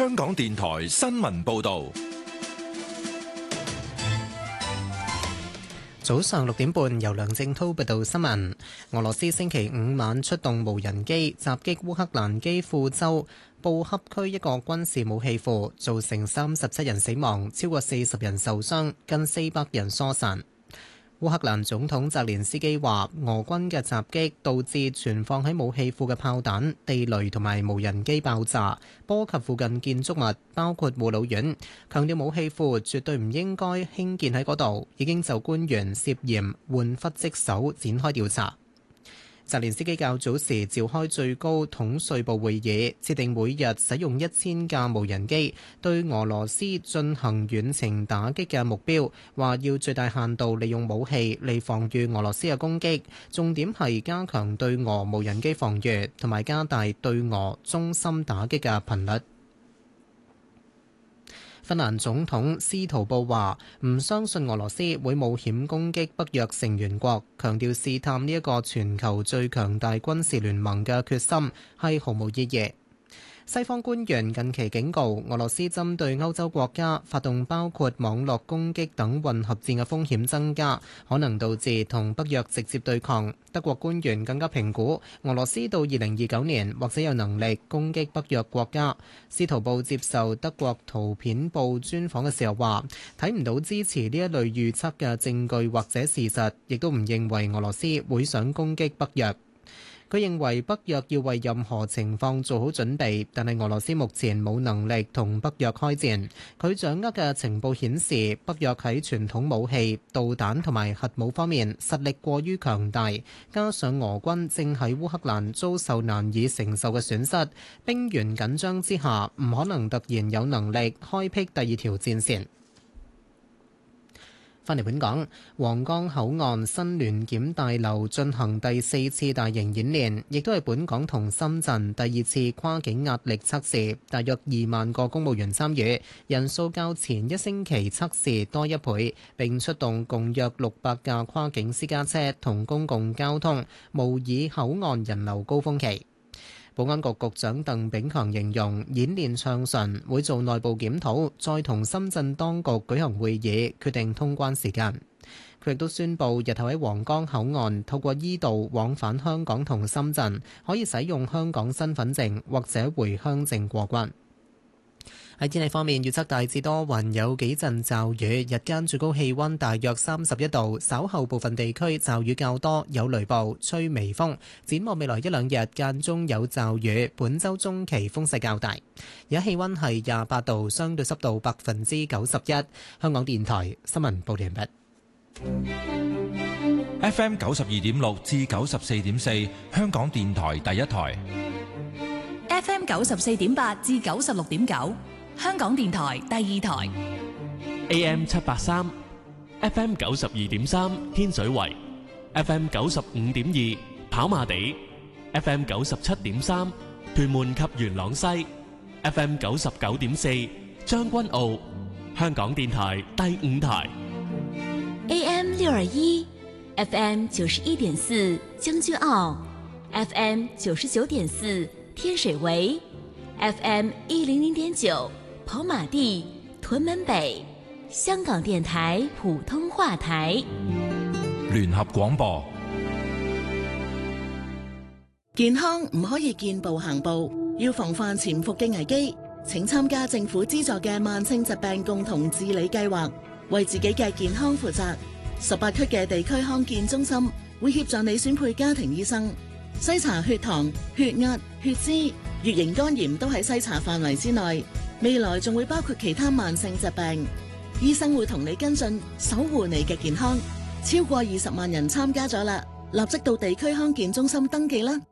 香港電台新聞報道。 早上6點半，由梁正濤報道新聞。俄羅斯星期五晚出動無人機襲擊烏克蘭基輔州布恰區一個軍事武器庫，造成37人死亡，超過40人受傷，近400人疏散。烏克蘭總統澤連斯基話，俄軍嘅襲擊導致存放喺武器庫嘅炮彈、地雷同埋無人機爆炸，波及附近建築物，包括護老院。強調武器庫絕對唔應該興建喺嗰度，已經就官員涉嫌玩忽職守展開調查。澤連斯基較早時召開最高統帥部會議，設定每日使用1000架無人機對俄羅斯進行遠程打擊嘅目標，話要最大限度利用武器嚟防禦俄羅斯嘅攻擊，重點係加強對俄無人機防禦，同埋加大對俄中心打擊嘅頻率。芬蘭總統斯圖布話唔相信俄羅斯會冒險攻擊北約成員國，強調試探呢一個全球最強大軍事聯盟嘅決心係毫無意義。西方官員近期警告，俄羅斯針對歐洲國家發動包括網絡攻擊等混合戰嘅風險增加，可能導致同北約直接對抗。德國官員更加評估，俄羅斯到2029年或者有能力攻擊北約國家。司徒布接受德國圖片報專訪嘅時候話，睇唔到支持呢一類預測嘅證據或者事實，亦都唔認為俄羅斯會想攻擊北約。佢認為北約要為任何情況做好準備，但係俄羅斯目前冇能力同北約開戰。佢掌握嘅情報顯示，北約喺傳統武器、導彈同埋核武方面實力過於強大，加上俄軍正喺烏克蘭遭受難以承受嘅損失，兵源緊張之下，唔可能突然有能力開闢第二條戰線。返嚟本港，皇崗口岸新聯檢大樓進行第4次大型演練，亦都係本港同深圳第2次跨境壓力測試，大約2萬個公務員參與，人數較前1星期測試多1倍，並出動共約600架跨境私家車同公共交通，模擬口岸人流高峰期。保安局局長鄧炳強形容演練暢順，會做內部檢討，再同深圳當局舉行會議，決定通關時間。佢亦都宣布，日後喺皇崗口岸透過E道往返香港同深圳，可以使用香港身份證或者回鄉證過關。喺天氣方面，預測大致多雲，有幾陣驟雨，日間最高氣溫大約31度，稍後部分地區驟雨較多，有雷暴，吹微風。展望未來1-2日間中有驟雨，本週中期風勢較大。而家氣溫係28度，相對濕度91%。香港電台新聞報道完畢。 FM 92.6至94.4，香港電台第一台。 FM 94.8至96.9，香港電台第二台。 AM 783 FM 92.3，天水圍 FM 95.2，跑馬地 FM 97.3，屯門及元朗西 FM 99.4，將軍澳，香港電台第5台。 AM 621 FM 91.4，將軍澳 FM 99.4，天水圍 FM 100.9，跑馬地、屯門北，香港電台普通話台。 聯合廣播。 健康唔可以見步行步，要防範潛伏嘅危機，請參加政府資助嘅慢性疾病共同治理計劃，為自己嘅健康負責。18區嘅地區康健中心會協助你選配家庭醫生，篩查血糖、血壓、血脂、乙型肝炎都喺篩查範圍之內。未來仲會包括其他慢性疾病，醫生會同你跟進，守護你嘅健康。超過20萬人參加咗啦，立即到地區康健中心登記啦。